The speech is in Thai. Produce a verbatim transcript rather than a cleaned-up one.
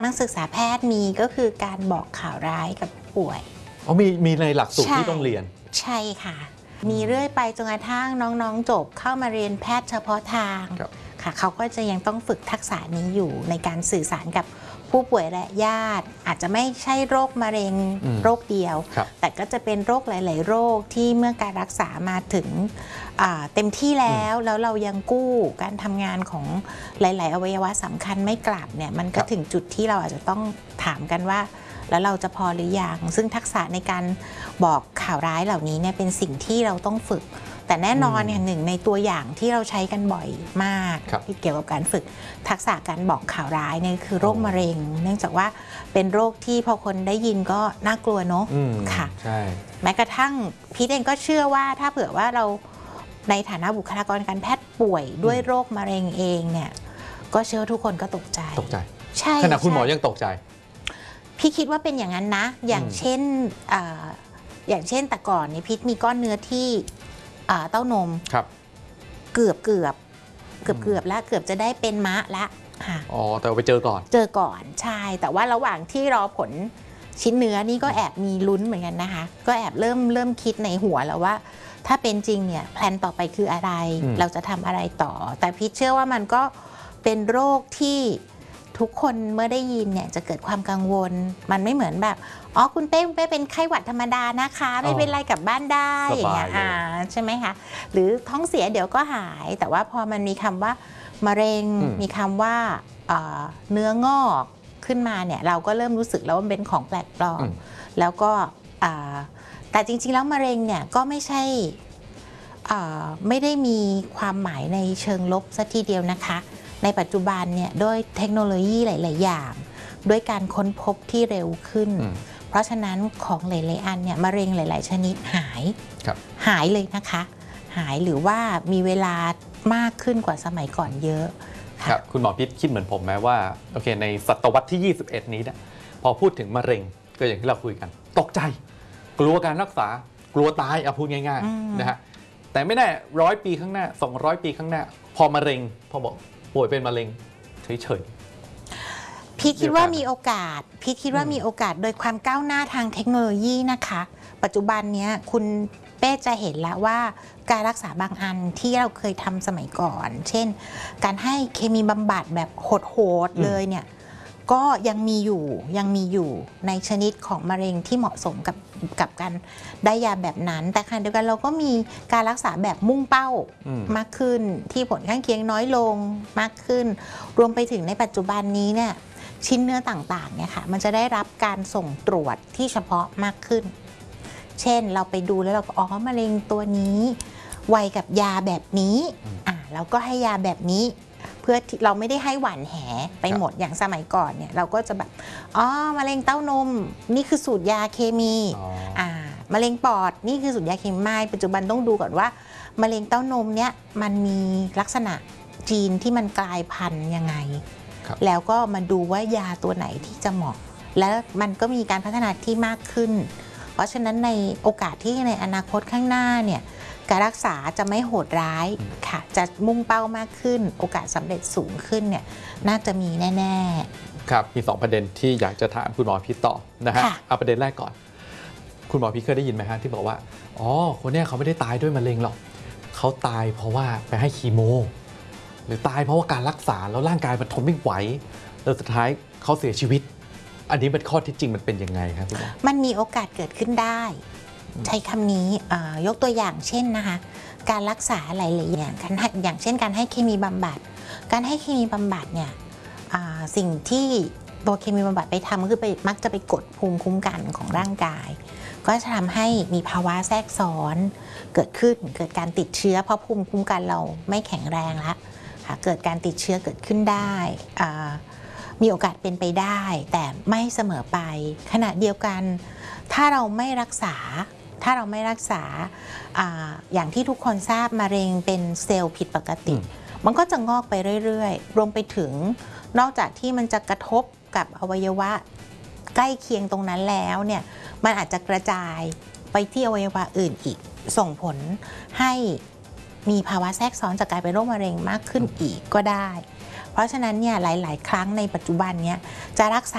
นักศึกษาแพทย์มีก็คือการบอกข่าวร้ายกับป่วยอ๋อมีมีในหลักสูตรที่ต้องเรียนใช่ค่ะมีเรื่อยไปจนกระทั่งน้องๆจบเข้ามาเรียนแพทย์เฉพาะทางค่ะเขาก็จะยังต้องฝึกทักษะนี้อยู่ในการสื่อสารกับผู้ป่วยและญาติอาจจะไม่ใช่โรคมะเร็งโรคเดียวแต่ก็จะเป็นโรคหลายๆโรคที่เมื่อการรักษามาถึงเต็มที่แล้วแล้วเรายังกู้การทำงานของหลายๆอวัยวะสำคัญไม่กลับเนี่ยมันก็ถึงจุดที่เราอาจจะต้องถามกันว่าแล้วเราจะพอหรือยังซึ่งทักษะในการบอกข่าวร้ายเหล่านี้เนี่ยเป็นสิ่งที่เราต้องฝึกแต่แน่นอนเนี่ยหนึ่งในตัวอย่างที่เราใช้กันบ่อยมากที่เกี่ยวกับการฝึกทักษะการบอกข่าวร้ายเนี่ยคือโรคมะเร็งเนื่องจากว่าเป็นโรคที่พอคนได้ยินก็น่ากลัวเนาะค่ะใช่แม้กระทั่งพีทเองก็เชื่อว่าถ้าเผื่อว่าเราในฐานะบุคลากรการแพทย์ป่วยด้วยโรคมะเร็งเองเนี่ยก็เชื่อทุกคนก็ตกใจตกใจใช่ขณะคุณหมอยังตกใจพี่คิดว่าเป็นอย่างนั้นนะอย่างเช่นอย่างเช่นแต่ก่อนนี่พิษมีก้อนเนื้อที่เต้านมครับเกือบเกือบเกือบเกือบแล้วเกือบจะได้เป็นมะละค่ะอ๋อแต่ไปเจอก่อนเจอก่อนใช่แต่ว่าระหว่างที่รอผลชิ้นเนื้อนี่ก็แอบมีลุ้นเหมือนกันนะคะก็แอบเริ่มเริ่มคิดในหัวแล้วว่าถ้าเป็นจริงเนี่ยแพลนต่อไปคืออะไรเราจะทำอะไรต่อแต่พิษเชื่อว่ามันก็เป็นโรคที่ทุกคนเมื่อได้ยินเนี่ยจะเกิดความกังวลมันไม่เหมือนแบบอ๋อคุณเป้คุณเป้เป็นไข้หวัดธรรมดานะคะไม่เป็นไรกลับบ้านได้อย่างเงี้ยอ่าใช่ไหมคะหรือท้องเสียเดี๋ยวก็หายแต่ว่าพอมันมีคำว่ามะเร็งมีคำว่าเนื้องอกขึ้นมาเนี่ยเราก็เริ่มรู้สึกแล้วว่าเป็นของแปลกปลอมแล้วก็แต่จริงๆแล้วมะเร็งเนี่ยก็ไม่ใช่ไม่ได้มีความหมายในเชิงลบซะทีเดียวนะคะในปัจจุบันเนี่ยด้วยเทคโนโลยีหลายๆอย่างด้วยการค้นพบที่เร็วขึ้นเพราะฉะนั้นของหลายๆอันเนี่ยมะเร็งหลายๆชนิดหายหายเลยนะคะหายหรือว่ามีเวลามากขึ้นกว่าสมัยก่อนเยอะครับคุณหมอพิษคิดเหมือนผมไหมว่าโอเคในศตวรรษที่ยี่สิบเอ็ดนี้เนี่ยพอพูดถึงมะเร็งก็อย่างที่เราคุยกันตกใจกลัวการรักษากลัวตายเอาพูดง่ายๆนะฮะแต่ไม่ได้ร้อยปีข้างหน้าสองร้อยปีข้างหน้าพอมะเร็งพอบอกป่วยเป็นมะเร็งเฉยๆพี่คิดว่ามีโอกาสพี่คิดว่ามีโอกาสโดยความก้าวหน้าทางเทคโนโลยีนะคะปัจจุบันนี้คุณเป้จะเห็นแล้วว่าการรักษาบางอันที่เราเคยทำสมัยก่อนเช่นการให้เคมีบำบัดแบบโหดๆเลยเนี่ยก็ยังมีอยู่ยังมีอยู่ในชนิดของมะเร็งที่เหมาะสมกับกับการได้ยาแบบนั้นแต่ขณะเดียวกันเราก็มีการรักษาแบบมุ่งเป้ามากขึ้นที่ผลข้างเคียงน้อยลงมากขึ้นรวมไปถึงในปัจจุบันนี้เนี่ยชิ้นเนื้อต่างๆเนี่ยค่ะมันจะได้รับการส่งตรวจที่เฉพาะมากขึ้นเช่นเราไปดูแล้วเราก็อ๋อมะเร็งตัวนี้ไวกับยาแบบนี้อ่าเราก็ให้ยาแบบนี้เพื่อเราไม่ได้ให้หวานแหไปหมดอย่างสมัยก่อนเนี่ยเราก็จะแบบอ๋อมะเร็งเต้านมนี่คือสูตรยาเคมีอ่ามะเร็งปอดนี่คือสูตรยาเคมีไม่ปัจจุบันต้องดูก่อนว่ามะเร็งเต้านมเนี่ยมันมีลักษณะจีนที่มันกลายพันธุ์ยังไงแล้วก็มาดูว่ายาตัวไหนที่จะเหมาะแล้วมันก็มีการพัฒนาที่มากขึ้นเพราะฉะนั้นในโอกาสที่ในอนาคตข้างหน้าเนี่ยการรักษาจะไม่โหดร้ายค่ะจะมุ่งเป้ามากขึ้นโอกาสสำเร็จสูงขึ้นเนี่ยน่าจะมีแน่ๆครับมีสองประเด็นที่อยากจะถามคุณหมอพิษต่อนะฮะเอาประเด็นแรกก่อนคุณหมอพิษเคยได้ยินไหมฮะที่บอกว่าอ๋อคนนี้เขาไม่ได้ตายด้วยมะเร็งหรอกเขาตายเพราะว่าไปให้คีโมหรือตายเพราะว่าการรักษาแล้วร่างกายมันทนไม่ไหวแล้วสุดท้ายเขาเสียชีวิตอันนี้เป็นข้อที่จริงมันเป็นยังไงครับพี่หมอมันมีโอกาสเกิดขึ้นได้ใช้คำนี้ยกตัวอย่างเช่นนะคะการรักษาหลายๆอย่างอย่างเช่นการให้เคมีบำบัดการให้เคมีบำบัดเนี่ยสิ่งที่ตัวเคมีบำบัดไปทำก็คือไปมักจะไปกดภูมิคุ้มกันของร่างกายก็จะทำให้มีภาวะแทรกซ้อนเกิดขึ้นเกิดการติดเชื้อเพราะภูมิคุ้มกันเราไม่แข็งแรงแล้วเกิดการติดเชื้อเกิดขึ้นได้มีโอกาสเป็นไปได้แต่ไม่เสมอไปขณะเดียวกันถ้าเราไม่รักษาถ้าเราไม่รักษา อ, อย่างที่ทุกคนทราบมะเร็งเป็นเซลล์ผิดปกติมันก็จะงอกไปเรื่อยๆรวมไปถึงนอกจากที่มันจะกระทบกับอวัยวะใกล้เคียงตรงนั้นแล้วเนี่ยมันอาจจะกระจายไปที่อวัยวะอื่นอีกส่งผลให้มีภาวะแทรกซ้อนจากการเป็นโรคมะเร็งมากขึ้นอีกก็ได้เพราะฉะนั้นเนี่ยหลายๆครั้งในปัจจุบันเนี่ยจะรักษา